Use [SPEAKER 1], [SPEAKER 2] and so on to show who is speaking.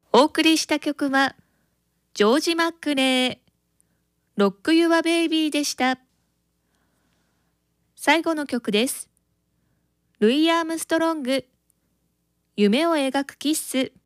[SPEAKER 1] お送りした曲はジョージ・マックレー、ロック・ユア・ベイビーでした。最後の曲です。ルイ・アームストロング、夢を描くキッス。